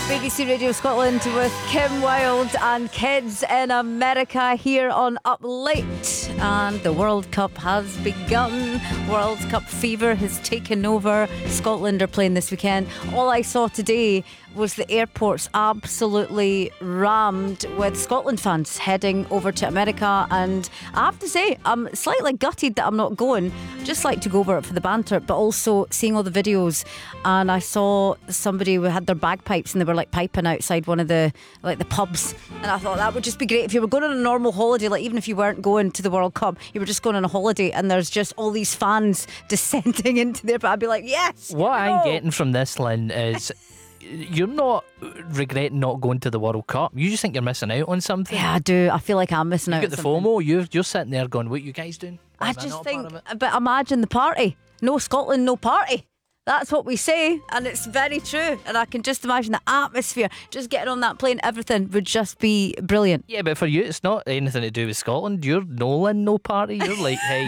BBC Radio Scotland with Kim Wilde and Kids in America here on Up Late. And the World Cup has begun. World Cup fever has taken over. Scotland are playing this weekend. All I saw today was the airports absolutely rammed with Scotland fans heading over to America, and I have to say I'm slightly gutted that I'm not going. Just like to go over it for the banter, but also seeing all the videos, and I saw somebody who had their bagpipes and they were like piping outside one of the pubs, and I thought that would just be great if you were going on a normal holiday, like even if you weren't going to the World Cup, you were just going on a holiday and there's just all these fans descending into there, but I'd be like, yes. What I'm getting from this, Lynn, is you're not regretting not going to the World Cup. You just think you're missing out on something. Yeah, I do. I feel like I'm missing out You get the FOMO. You're sitting there going, what are you guys doing? I just think, but imagine the party. No Scotland, no party. That's what we say, and it's very true. And I can just imagine the atmosphere, just getting on that plane, everything would just be brilliant. Yeah, but for you, it's not anything to do with Scotland. You're no party. You're like, hey.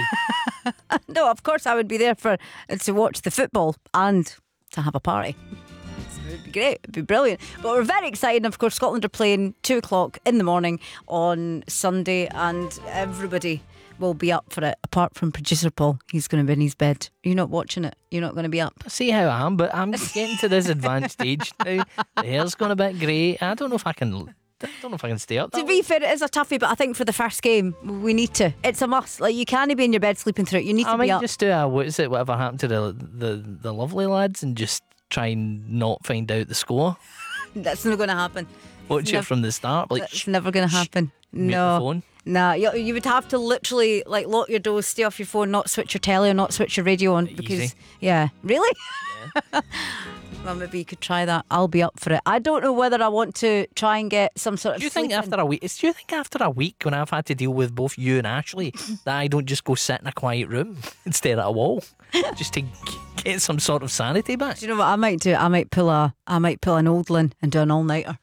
No, of course I would be there to watch the football and to have a party. It would be great, it'd be brilliant. But we're very excited, and of course Scotland are playing 2 o'clock in the morning on Sunday, and everybody will be up for it apart from producer Paul. He's going to be in his bed. You're not watching it, you're not going to be up. I see how I am, but I'm getting to this advanced stage now. The hair's gone a bit grey. I don't know if I can stay up. To be fair, it is a toughie, but I think for the first game we need to. It's a must. Like, you can't be in your bed sleeping through it. You need to be up. I might just do whatever happened to the lovely lads, and just try and not find out the score. That's not going to happen. Watch it from the start. Like, it's never going to happen. No. The phone. Nah, you would have to literally like lock your doors, stay off your phone, not switch your telly or not switch your radio on, because easy. Yeah, really? Yeah. Well, maybe you could try that. I'll be up for it. I don't know whether I want to try and get some sort of. Do you think after a week when I've had to deal with both you and Ashley that I don't just go sit in a quiet room and stare at a wall just to get some sort of sanity back? Do you know what I might do? I might pull an old Lynn and do an all-nighter.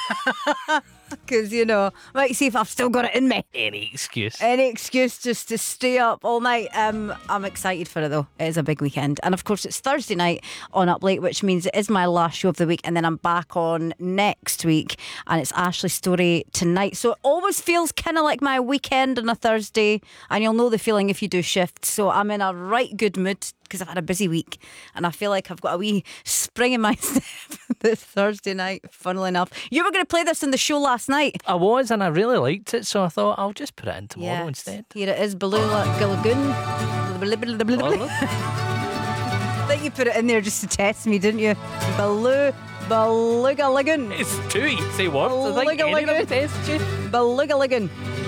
Because, I might see if I've still got it in me. Any excuse just to stay up all night. I'm excited for it though. It is a big weekend, and of course it's Thursday night on Up Late, which means it is my last show of the week, and then I'm back on next week, and it's Ashley's story tonight. So it always feels kind of like my weekend on a Thursday, and you'll know the feeling if you do shifts. So I'm in a right good mood because I've had a busy week, and I feel like I've got a wee spring in my step this Thursday night. Funnily enough, you were going to play this in the show last night. I was, and I really liked it, so I thought I'll just put it in tomorrow instead. Here it is, Beluga Lagoon. I think you put it in there just to test me, didn't you? Beluga Lagoon. It's too easy words. I think any of them test you. Beluga Lagoon.